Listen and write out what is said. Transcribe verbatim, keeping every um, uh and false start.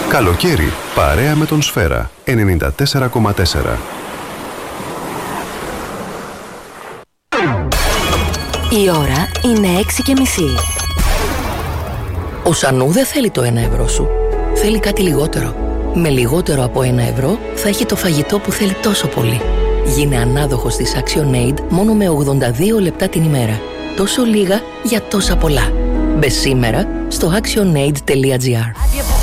Καλοκαίρι, παρέα με τον Σφαίρα ενενήντα τέσσερα κόμμα τέσσερα. Η ώρα είναι έξι και μισή. Ο Σανού δεν θέλει το ένα ευρώ σου. Θέλει κάτι λιγότερο. Με λιγότερο από ένα ευρώ θα έχει το φαγητό που θέλει τόσο πολύ. Γίνε ανάδοχος της ActionAid μόνο με ογδόντα δύο λεπτά την ημέρα. Τόσο λίγα για τόσα πολλά. Μπες σήμερα στο actionaid τελεία gr.